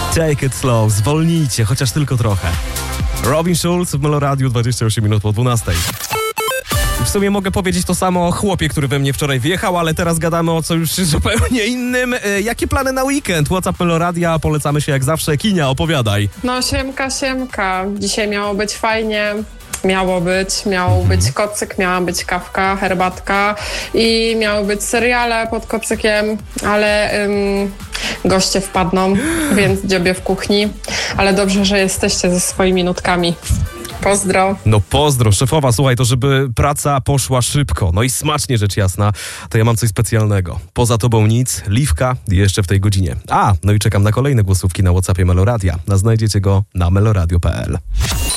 Take it slow, zwolnijcie, chociaż tylko trochę. Robin Schulz w Meloradiu, 28 minut po 12. W sumie mogę powiedzieć to samo o chłopie, który we mnie wczoraj wjechał, ale teraz gadamy o coś zupełnie innym. Jakie plany na weekend? WhatsApp Meloradia, polecamy się jak zawsze. Kinia, opowiadaj. No siemka. Dzisiaj miało być fajnie. Miał być kocyk, miała być kawka, herbatka i miały być seriale pod kocykiem, ale goście wpadną, więc dziobie w kuchni. Ale dobrze, że jesteście ze swoimi nutkami. Pozdro. No pozdro, szefowa, słuchaj, to żeby praca poszła szybko, no i smacznie rzecz jasna, to ja mam coś specjalnego. Poza tobą nic, Liwka jeszcze w tej godzinie. No i czekam na kolejne głosówki na WhatsAppie Meloradia. Znajdziecie go na meloradio.pl.